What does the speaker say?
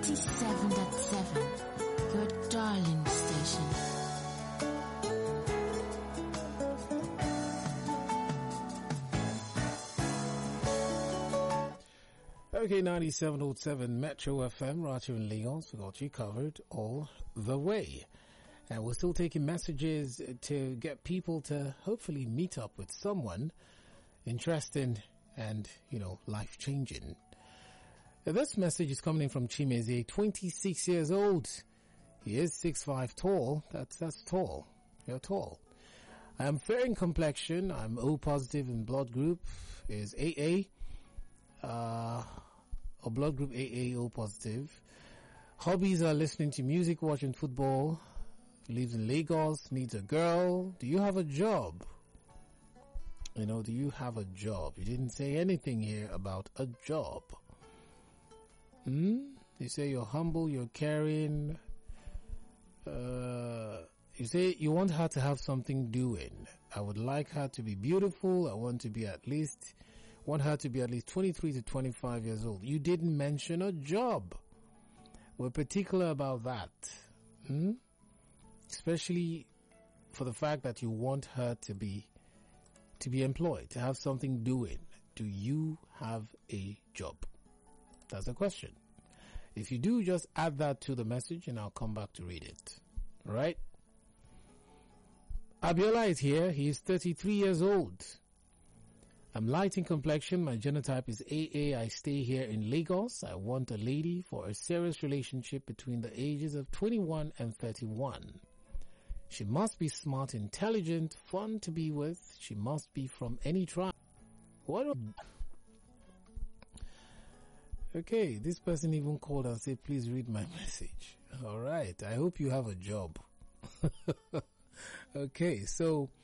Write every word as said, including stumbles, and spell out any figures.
ninety-seven point seven, your darling station. Okay, ninety-seven point seven Metro F M, right here in Lagos. We got you covered all the way. And we're still taking messages to get people to hopefully meet up with someone interesting and, you know, life-changing. This message is coming in from Chimeze, twenty-six years old. He is six foot five tall. That's, that's tall. You're tall. I am fair in complexion. I'm O positive in blood group is A A. Uh, or blood group A A, O positive. Hobbies are listening to music, watching football. Lives in Lagos, needs a girl. Do you have a job? You know, do you have a job? You didn't say anything here about a job. Hmm? You say you're humble, you're caring. Uh, you say you want her to have something doing. I would like her to be beautiful. I want to be at least, want her to be at least twenty-three to twenty-five years old. You didn't mention a job. We're particular about that. Hmm? Especially for the fact that you want her to be, to be employed, to have something doing. Do you have a job? That's the question. If you do, just add that to the message and I'll come back to read it. Alright? Abiola is here. He is thirty-three years old. I'm light in complexion. My genotype is A A. I stay here in Lagos. I want a lady for a serious relationship between the ages of twenty-one and thirty-one. She must be smart, intelligent, fun to be with. She must be from any tribe. What? Okay, this person even called and said, please read my message. Alright, I hope you have a job. Okay, so